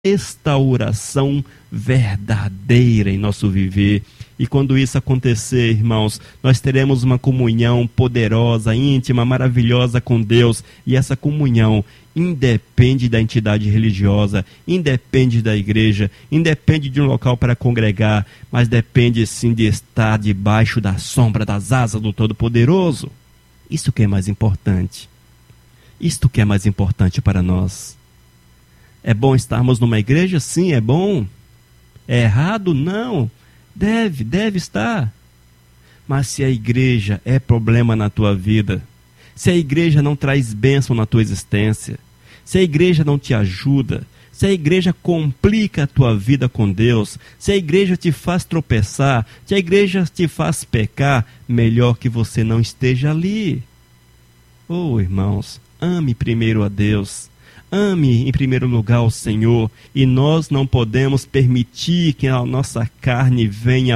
restauração verdadeira em nosso viver. E quando isso acontecer, irmãos, nós teremos uma comunhão poderosa, íntima, maravilhosa com Deus. E essa comunhão independe da entidade religiosa, independe da igreja, independe de um local para congregar, mas depende sim de estar debaixo da sombra das asas do Todo-Poderoso. Isso que é mais importante. Isto que é mais importante para nós. É bom estarmos numa igreja? Sim, é bom. É errado? Não. Deve estar. Mas se a igreja é problema na tua vida, se a igreja não traz bênção na tua existência, se a igreja não te ajuda, se a igreja complica a tua vida com Deus, se a igreja te faz tropeçar, se a igreja te faz pecar, melhor que você não esteja ali. Oh, irmãos, ame primeiro a Deus. Ame em primeiro lugar o Senhor, e nós não podemos permitir que a nossa carne venha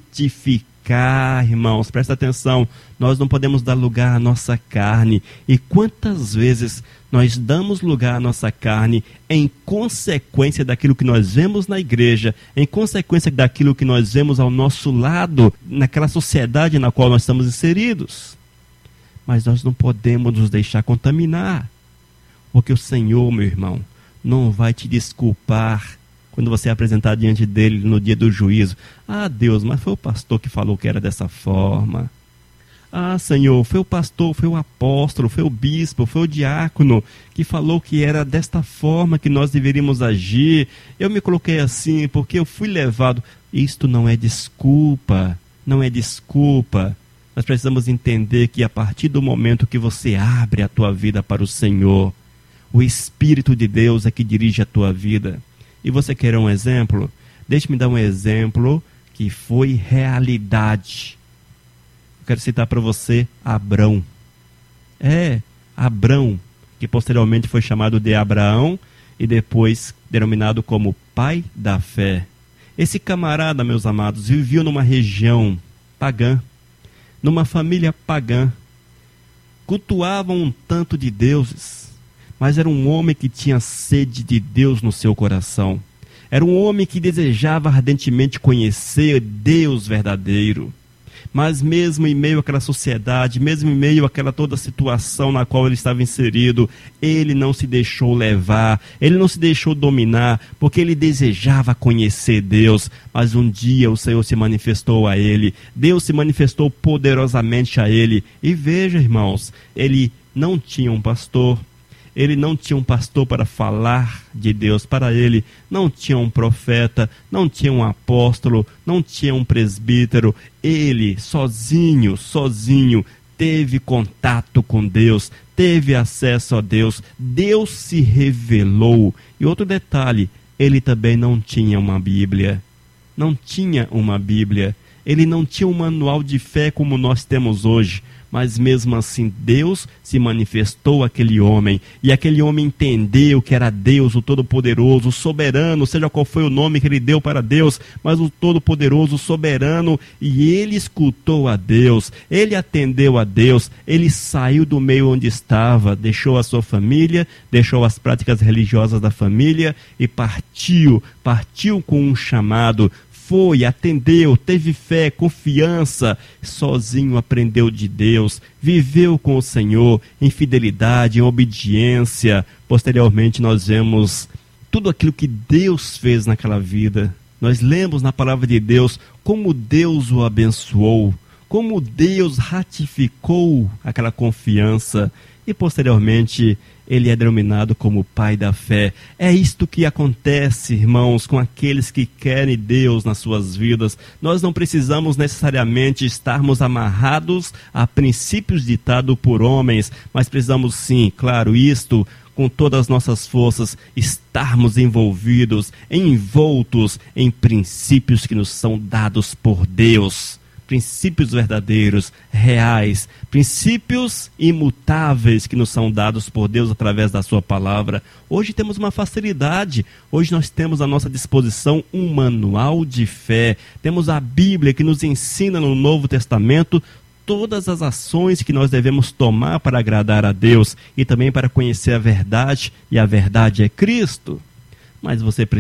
frutificar, irmãos, presta atenção, nós não podemos dar lugar à nossa carne. E quantas vezes nós damos lugar à nossa carne em consequência daquilo que nós vemos na igreja, em consequência daquilo que nós vemos ao nosso lado, naquela sociedade na qual nós estamos inseridos. Mas nós não podemos nos deixar contaminar. Porque o Senhor, meu irmão, não vai te desculpar quando você apresentar diante dele no dia do juízo. Ah, Deus, mas foi o pastor que falou que era dessa forma. Ah, Senhor, foi o pastor, foi o apóstolo, foi o bispo, foi o diácono que falou que era desta forma que nós deveríamos agir. Eu me coloquei assim porque eu fui levado. Isto não é desculpa, não é desculpa. Nós precisamos entender que a partir do momento que você abre a tua vida para o Senhor, o Espírito de Deus é que dirige a tua vida. E você quer um exemplo? Deixe-me dar um exemplo que foi realidade. Eu quero citar para você Abrão. Abrão, que posteriormente foi chamado de Abraão e depois denominado como pai da fé. Esse camarada, meus amados, vivia numa região pagã, numa família pagã. Cultuavam um tanto de deuses, mas era um homem que tinha sede de Deus no seu coração. Era um homem que desejava ardentemente conhecer Deus verdadeiro. Mas mesmo em meio àquela sociedade, mesmo em meio àquela toda situação na qual ele estava inserido, ele não se deixou levar, ele não se deixou dominar, porque ele desejava conhecer Deus. Mas um dia o Senhor se manifestou a ele, Deus se manifestou poderosamente a ele. E veja, irmãos, ele não tinha um pastor. Ele não tinha um pastor para falar de Deus para ele, não tinha um profeta, não tinha um apóstolo, não tinha um presbítero. Ele, sozinho, teve contato com Deus, teve acesso a Deus. Deus se revelou. E outro detalhe, ele também não tinha uma Bíblia. Não tinha uma Bíblia. Ele não tinha um manual de fé como nós temos hoje. Mas mesmo assim Deus se manifestou àquele homem, e aquele homem entendeu que era Deus, o Todo-Poderoso, o Soberano, seja qual foi o nome que ele deu para Deus, mas o Todo-Poderoso, o Soberano, e ele escutou a Deus, ele atendeu a Deus, ele saiu do meio onde estava, deixou a sua família, deixou as práticas religiosas da família e partiu com um chamado. Foi, atendeu, teve fé, confiança, sozinho aprendeu de Deus, viveu com o Senhor em fidelidade, em obediência. Posteriormente nós vemos tudo aquilo que Deus fez naquela vida. Nós lemos na palavra de Deus como Deus o abençoou, como Deus ratificou aquela confiança. E posteriormente ele é denominado como pai da fé. É isto que acontece, irmãos, com aqueles que querem Deus nas suas vidas. Nós não precisamos necessariamente estarmos amarrados a princípios ditados por homens, mas precisamos sim, claro, isto com todas as nossas forças, estarmos envoltos em princípios que nos são dados por Deus. Princípios verdadeiros, reais, princípios imutáveis que nos são dados por Deus através da sua palavra. Hoje temos uma facilidade, hoje nós temos à nossa disposição um manual de fé, temos a Bíblia que nos ensina no Novo Testamento todas as ações que nós devemos tomar para agradar a Deus e também para conhecer a verdade, e a verdade é Cristo. mas você